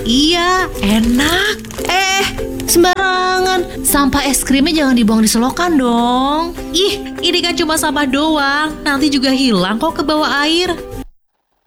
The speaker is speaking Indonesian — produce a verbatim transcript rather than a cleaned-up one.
Iya, enak. Eh, sembarangan. Sampah es krimnya jangan dibuang di selokan dong. Ih, ini kan cuma sampah doang. Nanti juga hilang kok ke bawah air.